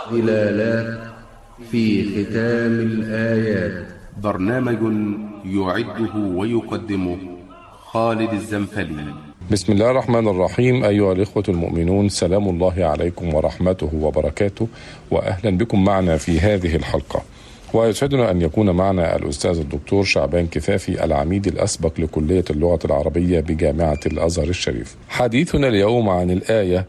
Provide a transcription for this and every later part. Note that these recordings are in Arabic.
والدلالات في ختام الآيات. برنامج يعده ويقدمه خالد الزنفلي. بسم الله الرحمن الرحيم. أيها الإخوة المؤمنون، سلام الله عليكم ورحمته وبركاته، وأهلا بكم معنا في هذه الحلقة. ويسعدنا أن يكون معنا الأستاذ الدكتور شعبان كفافي، العميد الأسبق لكلية اللغة العربية بجامعة الأزهر الشريف. حديثنا اليوم عن الآية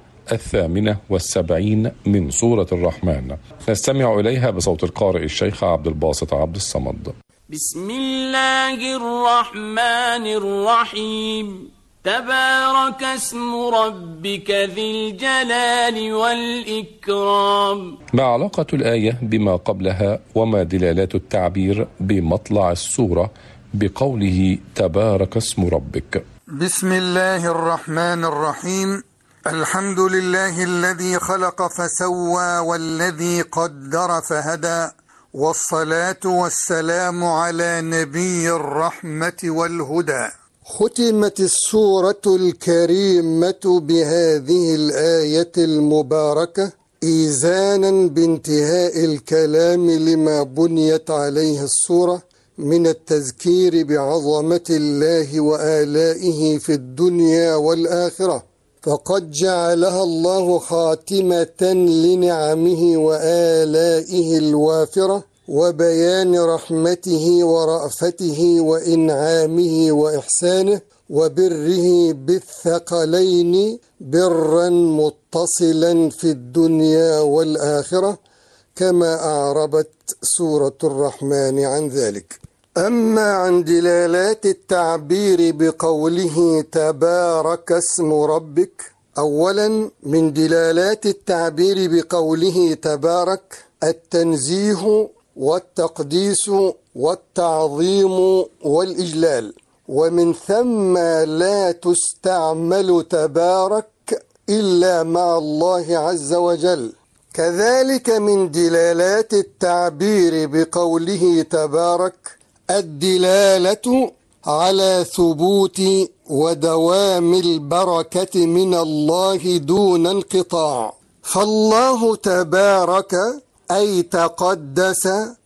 78 من سورة الرحمن، نستمع إليها بصوت القارئ الشيخ عبد الباسط عبد الصمد. بسم الله الرحمن الرحيم. تبارك اسم ربك ذي الجلال والإكرام. ما علاقة الآية بما قبلها، وما دلالات التعبير بمطلع السورة بقوله تبارك اسم ربك؟ بسم الله الرحمن الرحيم. الحمد لله الذي خلق فسوى والذي قدر فهدى، والصلاة والسلام على نبي الرحمة والهدى. ختمت السورة الكريمة بهذه الآية المباركة إيزانا بانتهاء الكلام لما بنيت عليه السورة من التذكير بعظمة الله وآلائه في الدنيا والآخرة، فقد جعلها الله خاتمة لنعمه وآلائه الوافرة، وبيان رحمته ورأفته وإنعامه وإحسانه وبره بالثقلين، برا متصلا في الدنيا والآخرة، كما أعربت سورة الرحمن عن ذلك. أما عن دلالات التعبير بقوله تبارك اسم ربك، أولا من دلالات التعبير بقوله تبارك التنزيه والتقديس والتعظيم والإجلال، ومن ثم لا تستعمل تبارك إلا مع الله عز وجل. كذلك من دلالات التعبير بقوله تبارك الدلالة على ثبوت ودوام البركة من الله دون انقطاع، فالله تبارك أي تقدس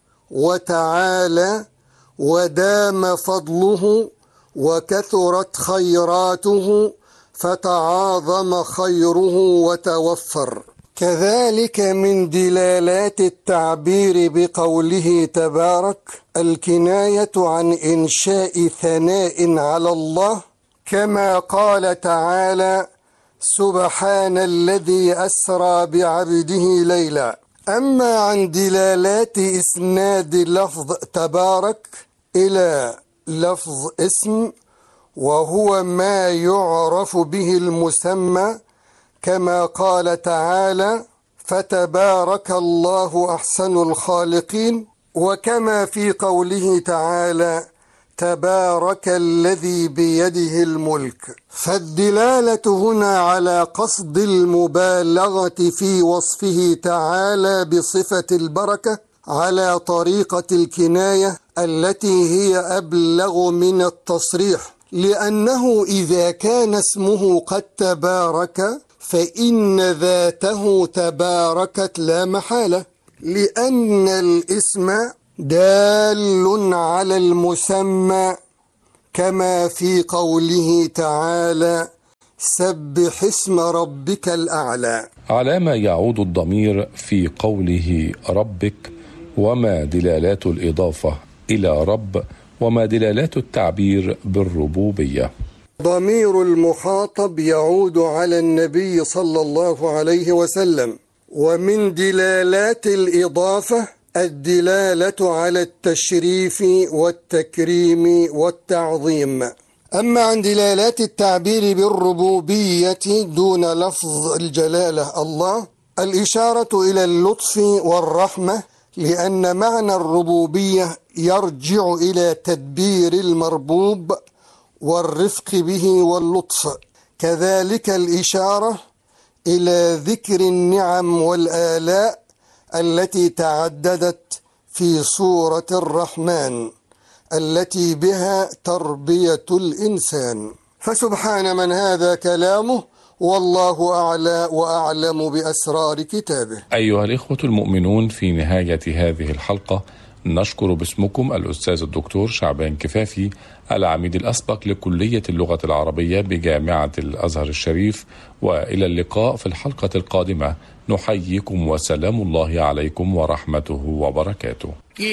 وتعالى ودام فضله وكثرت خيراته فتعاظم خيره وتوفر. كذلك من دلالات التعبير بقوله تبارك الكناية عن إنشاء ثناء على الله، كما قال تعالى سبحان الذي أسرى بعبده ليلا. أما عن دلالات إسناد لفظ تبارك إلى لفظ اسم، وهو ما يعرف به المسمى، كما قال تعالى فتبارك الله أحسن الخالقين، وكما في قوله تعالى تبارك الذي بيده الملك. فالدلالة هنا على قصد المبالغة في وصفه تعالى بصفة البركة على طريقة الكناية التي هي أبلغ من التصريح، لأنه إذا كان اسمه قد تبارك فإن ذاته تباركت لا محالة، لأن الاسم دال على المسمى، كما في قوله تعالى سبح اسم ربك الأعلى. على ما يعود الضمير في قوله ربك، وما دلالات الإضافة إلى رب، وما دلالات التعبير بالربوبية؟ ضمير المخاطب يعود على النبي صلى الله عليه وسلم. ومن دلالات الإضافة الدلالة على التشريف والتكريم والتعظيم. أما عن دلالات التعبير بالربوبية دون لفظ الجلالة الله، الإشارة إلى اللطف والرحمة، لأن معنى الربوبية يرجع إلى تدبير المربوب والرفق به واللطف. كذلك الإشارة إلى ذكر النعم والآلاء التي تعددت في سورة الرحمن، التي بها تربية الإنسان. فسبحان من هذا كلامه والله أعلى وأعلم بأسرار كتابه. أيها الإخوة المؤمنون، في نهاية هذه الحلقة نشكر باسمكم الأستاذ الدكتور شعبان كفافي، العميد الأسبق لكلية اللغة العربية بجامعة الأزهر الشريف، وإلى اللقاء في الحلقة القادمة. نحييكم وسلام الله عليكم ورحمته وبركاته.